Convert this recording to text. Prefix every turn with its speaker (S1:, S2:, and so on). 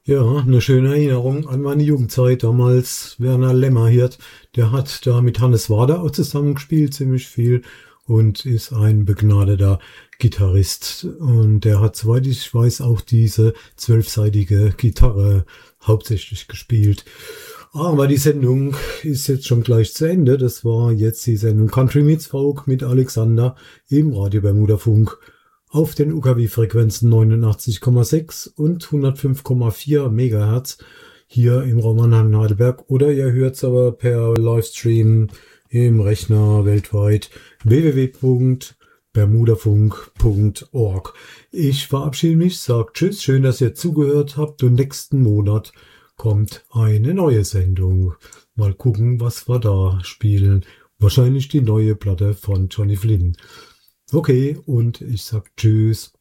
S1: Ja, eine schöne Erinnerung an meine Jugendzeit. Damals Werner Lämmerhirt, der hat da mit Hannes Wader auch zusammengespielt, ziemlich viel, und ist ein begnadeter Gitarrist. Und der hat, soweit ich weiß, auch diese zwölfsaitige Gitarre hauptsächlich gespielt. Aber die Sendung ist jetzt schon gleich zu Ende. Das war jetzt die Sendung Country Meets Folk mit Alexander im Radio Bermuda Funk auf den UKW-Frequenzen 89,6 und 105,4 Megahertz hier im Raum Mannheim-Heidelberg, oder ihr hört es aber per Livestream im Rechner weltweit www.bermudafunk.org. Ich verabschiede mich, sage Tschüss, schön, dass ihr zugehört habt, und nächsten Monat kommt eine neue Sendung. Mal gucken, was wir da spielen. Wahrscheinlich die neue Platte von Johnny Flynn. Okay, und ich sag Tschüss.